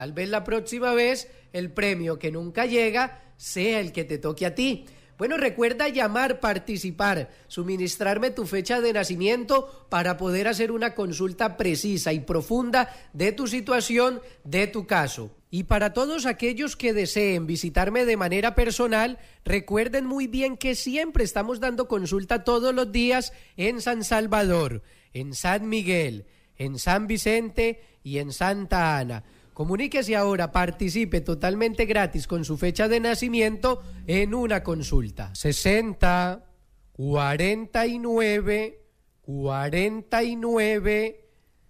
Tal vez la próxima vez el premio que nunca llega sea el que te toque a ti. Bueno, recuerda llamar, participar, suministrarme tu fecha de nacimiento para poder hacer una consulta precisa y profunda de tu situación, de tu caso. Y para todos aquellos que deseen visitarme de manera personal, recuerden muy bien que siempre estamos dando consulta todos los días en San Salvador, en San Miguel, en San Vicente y en Santa Ana. Comuníquese ahora, participe totalmente gratis con su fecha de nacimiento en una consulta. 60 49 49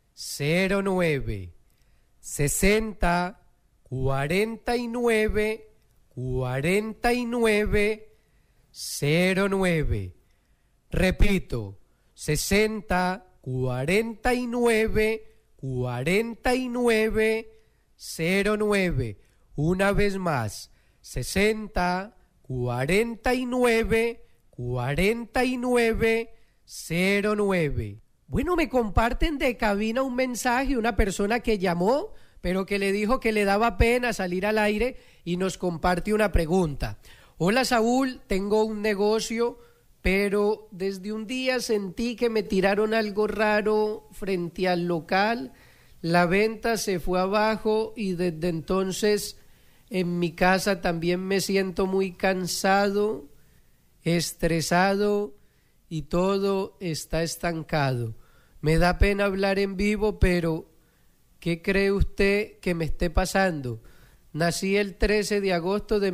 09 60 49 49 09. Repito, 60 49 49 09. Una vez más, 60 49 49 09. Bueno, me comparten de cabina un mensaje, una persona que llamó, pero que le dijo que le daba pena salir al aire y nos comparte una pregunta. Hola Saúl, tengo un negocio, pero desde un día sentí que me tiraron algo raro frente al local. La venta se fue abajo y desde entonces en mi casa también me siento muy cansado, estresado y todo está estancado. Me da pena hablar en vivo, pero ¿qué cree usted que me esté pasando? Nací el 13 de agosto de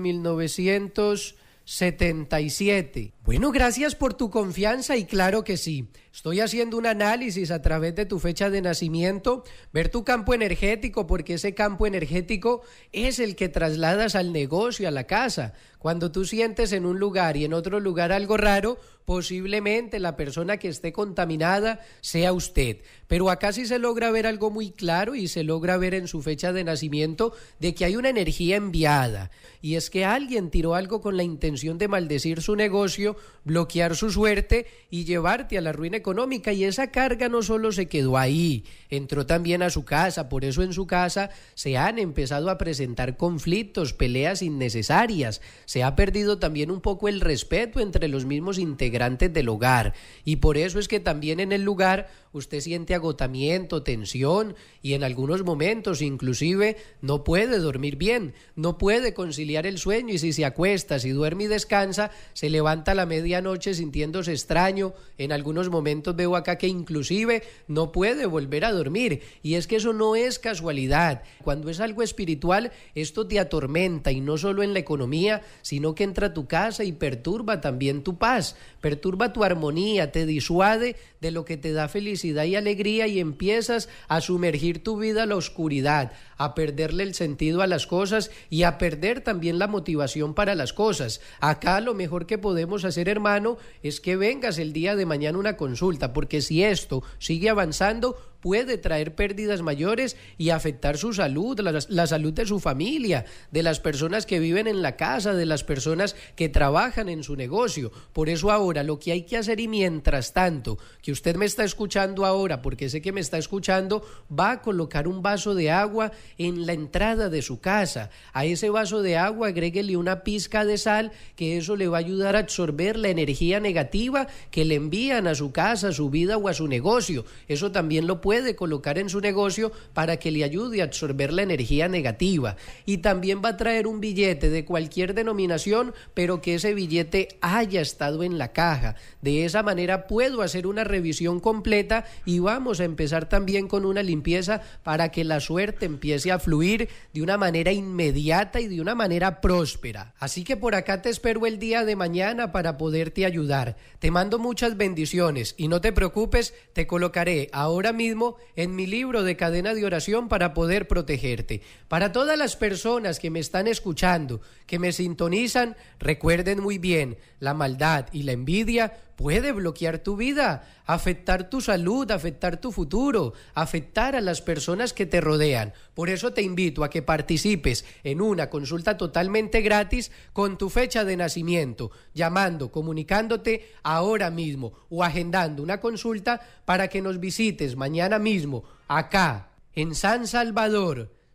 1977. Bueno, gracias por tu confianza y claro que sí. Estoy haciendo un análisis a través de tu fecha de nacimiento, ver tu campo energético, porque ese campo energético es el que trasladas al negocio, a la casa. Cuando tú sientes en un lugar y en otro lugar algo raro, posiblemente la persona que esté contaminada sea usted. Pero acá sí se logra ver algo muy claro y se logra ver en su fecha de nacimiento de que hay una energía enviada. Y es que alguien tiró algo con la intención de maldecir su negocio, bloquear su suerte y llevarte a la ruina económica, y esa carga no solo se quedó ahí, entró también a su casa. Por eso en su casa se han empezado a presentar conflictos, peleas innecesarias, se ha perdido también un poco el respeto entre los mismos integrantes del hogar, y por eso es que también en el lugar usted siente agotamiento, tensión y en algunos momentos inclusive no puede dormir bien, no puede conciliar el sueño, y si se acuesta, si duerme y descansa, se levanta a la medianoche sintiéndose extraño. En algunos momentos veo acá que inclusive no puede volver a dormir, y es que eso no es casualidad. Cuando es algo espiritual, esto te atormenta, y no solo en la economía, sino que entra a tu casa y perturba también tu paz, perturba tu armonía, te disuade de lo que te da felicidad y alegría, y empiezas a sumergir tu vida a la oscuridad, a perderle el sentido a las cosas y a perder también la motivación para las cosas. Acá lo mejor que podemos hacer, hermano, es que vengas el día de mañana a una consulta, porque si esto sigue avanzando, puede traer pérdidas mayores y afectar su salud, la salud de su familia, de las personas que viven en la casa, de las personas que trabajan en su negocio. Por eso ahora lo que hay que hacer, y mientras tanto que usted me está escuchando ahora, porque sé que me está escuchando, va a colocar un vaso de agua en la entrada de su casa. A ese vaso de agua agréguele una pizca de sal, que eso le va a ayudar a absorber la energía negativa que le envían a su casa, a su vida o a su negocio. Eso también lo puede colocar en su negocio para que le ayude a absorber la energía negativa. Y también va a traer un billete de cualquier denominación, pero que ese billete haya estado en la caja. De esa manera puedo hacer una revisión completa y vamos a empezar también con una limpieza para que la suerte empiece a fluir de una manera inmediata y de una manera próspera. Así que por acá te espero el día de mañana para poderte ayudar. Te mando muchas bendiciones y no te preocupes, te colocaré ahora mismo en mi libro de cadena de oración para poder protegerte. Para todas las personas que me están escuchando, que me sintonizan, recuerden muy bien, la maldad y la envidia puede bloquear tu vida, afectar tu salud, afectar tu futuro, afectar a las personas que te rodean. Por eso te invito a que participes en una consulta totalmente gratis con tu fecha de nacimiento, llamando, comunicándote ahora mismo o agendando una consulta para que nos visites mañana mismo, acá, en San Salvador,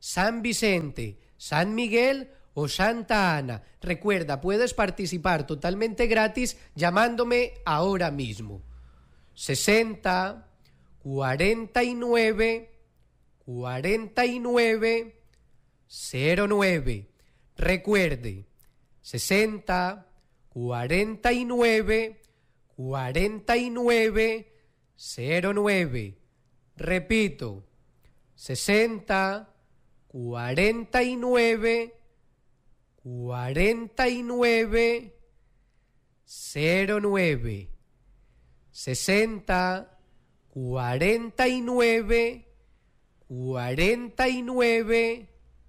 San Vicente, San Miguel o Santa Ana. Recuerda, puedes participar totalmente gratis llamándome ahora mismo. 60 49 49 09. Recuerde, 60 49 49 09. Repito, 60 49 49 09. 60 49 49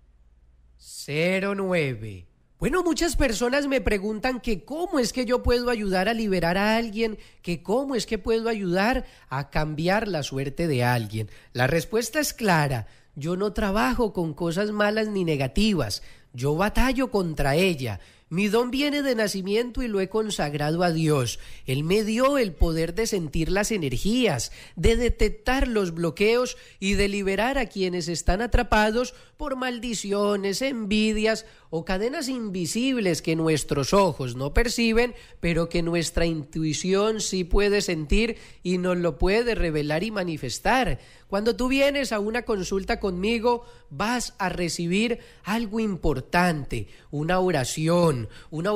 09. Bueno, muchas personas me preguntan que cómo es que yo puedo ayudar a liberar a alguien, que cómo es que puedo ayudar a cambiar la suerte de alguien. La respuesta es clara: yo no trabajo con cosas malas ni negativas, yo batallo contra ella. Mi don viene de nacimiento y lo he consagrado a Dios. Él me dio el poder de sentir las energías, de detectar los bloqueos y de liberar a quienes están atrapados por maldiciones, envidias o cadenas invisibles que nuestros ojos no perciben, pero que nuestra intuición sí puede sentir y nos lo puede revelar y manifestar. Cuando tú vienes a una consulta conmigo, vas a recibir algo importante, una oración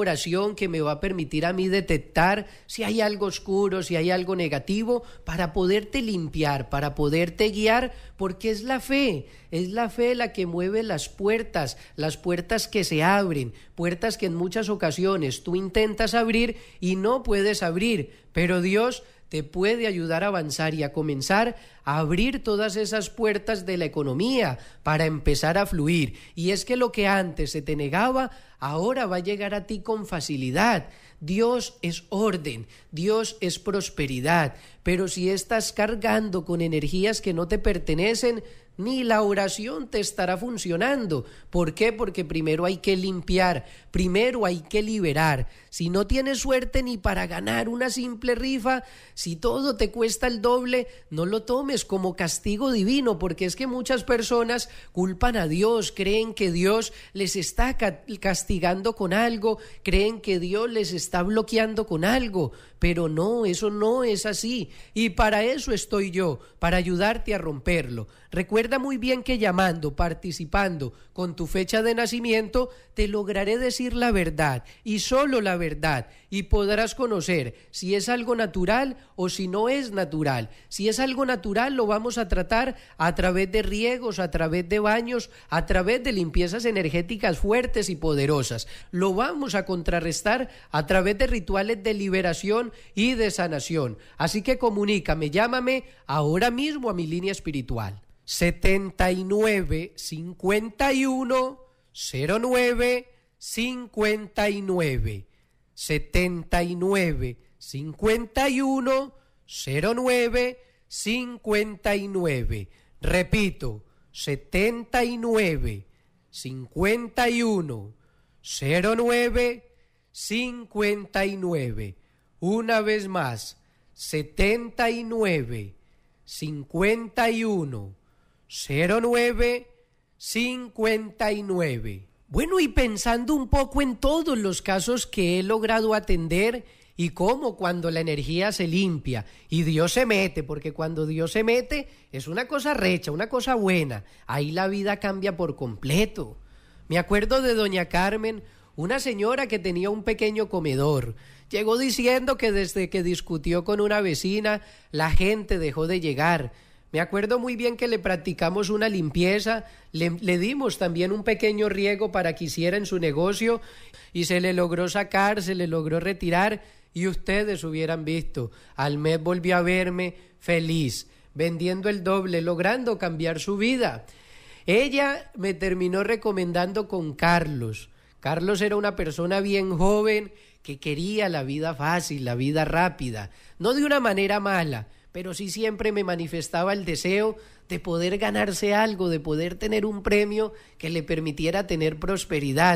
que me va a permitir a mí detectar si hay algo oscuro, si hay algo negativo, para poderte limpiar, para poderte guiar, porque es la fe la que mueve las puertas que se abren, puertas que en muchas ocasiones tú intentas abrir y no puedes abrir, pero Dios te puede ayudar a avanzar y a comenzar a abrir todas esas puertas de la economía para empezar a fluir. Y es que lo que antes se te negaba, ahora va a llegar a ti con facilidad. Dios es orden, Dios es prosperidad, pero si estás cargando con energías que no te pertenecen, ni la oración te estará funcionando. ¿Por qué? Porque primero hay que limpiar, primero hay que liberar. Si no tienes suerte ni para ganar una simple rifa, si todo te cuesta el doble, no lo tomes como castigo divino, porque es que muchas personas culpan a Dios, creen que Dios les está castigando con algo, creen que Dios les está bloqueando con algo, pero no, eso no es así, y para eso estoy yo, para ayudarte a romperlo. Recuerda muy bien que llamando, participando con tu fecha de nacimiento, te lograré decir la verdad y solo la verdad, y podrás conocer si es algo natural o si no es natural. Si es algo natural, lo vamos a tratar a través de riegos, a través de baños, a través de limpiezas energéticas fuertes y poderosas. Lo vamos a contrarrestar a través de rituales de liberación y de sanación. Así que comunícame, llámame ahora mismo a mi línea espiritual. 79 51 09 59 79 51 09 59. Repito, 79 51 09 59. Una vez más, 79 51 09 59. Bueno, y pensando un poco en todos los casos que he logrado atender y cómo cuando la energía se limpia y Dios se mete, porque cuando Dios se mete es una cosa recha, una cosa buena, ahí la vida cambia por completo. Me acuerdo de doña Carmen, una señora que tenía un pequeño comedor. Llegó diciendo que desde que discutió con una vecina, la gente dejó de llegar. Me acuerdo muy bien que le practicamos una limpieza, le dimos también un pequeño riego para que hiciera en su negocio y se le logró sacar, se le logró retirar y ustedes hubieran visto. Al mes volvió a verme feliz, vendiendo el doble, logrando cambiar su vida. Ella me terminó recomendando con Carlos. Carlos era una persona bien joven que quería la vida fácil, la vida rápida, no de una manera mala, pero sí siempre me manifestaba el deseo de poder ganarse algo, de poder tener un premio que le permitiera tener prosperidad.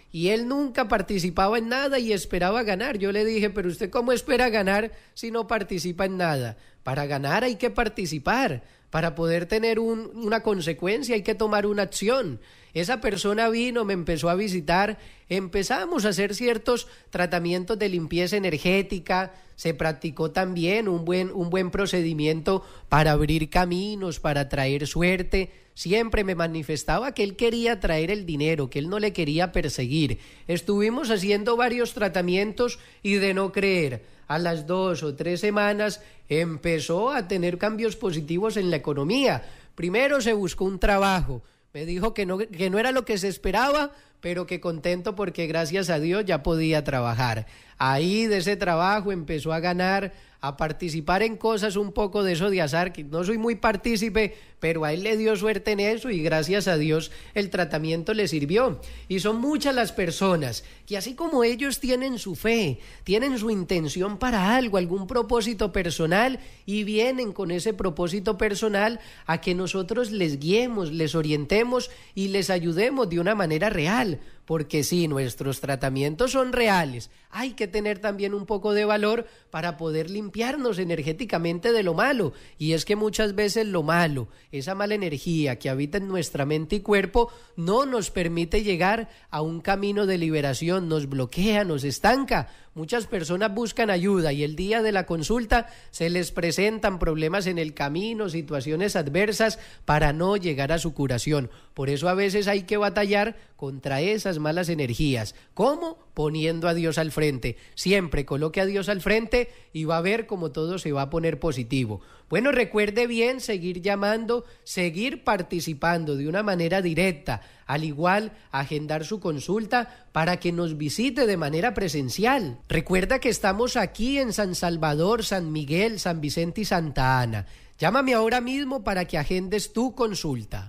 y él nunca participaba en nada y esperaba ganar. Yo le dije, pero ¿usted cómo espera ganar si no participa en nada? Para ganar hay que participar, para poder tener una consecuencia hay que tomar una acción. Esa persona vino, me empezó a visitar, empezamos a hacer ciertos tratamientos de limpieza energética, se practicó también un buen procedimiento para abrir caminos, para traer suerte. Siempre me manifestaba que él quería traer el dinero, que él no le quería perseguir. Estuvimos haciendo varios tratamientos y de no creer, a las 2 o 3 semanas empezó a tener cambios positivos en la economía. Primero se buscó un trabajo, me dijo que no era lo que se esperaba, pero que contento porque gracias a Dios ya podía trabajar. Ahí de ese trabajo empezó a ganar, a participar en cosas un poco de eso de azar, que no soy muy partícipe, pero a él le dio suerte en eso y gracias a Dios el tratamiento le sirvió. Y son muchas las personas que así como ellos tienen su fe, tienen su intención para algo, algún propósito personal y vienen con ese propósito personal a que nosotros les guiemos, les orientemos y les ayudemos de una manera real. Porque sí, nuestros tratamientos son reales. Hay que tener también un poco de valor para poder limpiarnos energéticamente de lo malo. Y es que muchas veces lo malo, esa mala energía que habita en nuestra mente y cuerpo, no nos permite llegar a un camino de liberación, nos bloquea, nos estanca. Muchas personas buscan ayuda y el día de la consulta se les presentan problemas en el camino, situaciones adversas para no llegar a su curación. Por eso a veces hay que batallar contra esas malas energías. ¿Cómo? Poniendo a Dios al frente. Siempre coloque a Dios al frente y va a ver cómo todo se va a poner positivo. Bueno, recuerde bien seguir llamando, seguir participando de una manera directa, al igual agendar su consulta para que nos visite de manera presencial. Recuerda que estamos aquí en San Salvador, San Miguel, San Vicente y Santa Ana. Llámame ahora mismo para que agendes tu consulta.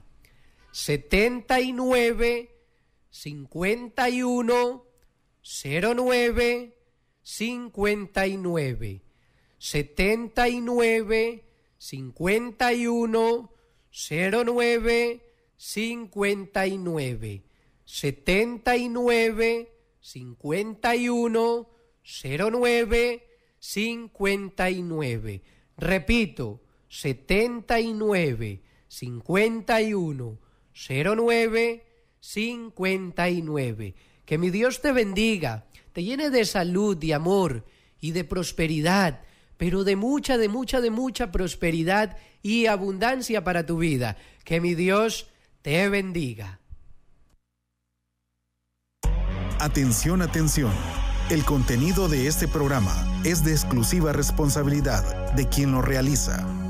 79 51 09 59 79 51 09 59 79 51 09 59. Repito, 79 51 09 59. Que mi Dios te bendiga, te llene de salud, de amor y de prosperidad, pero de mucha prosperidad y abundancia para tu vida. Que mi Dios te bendiga. Atención, atención. El contenido de este programa es de exclusiva responsabilidad de quien lo realiza.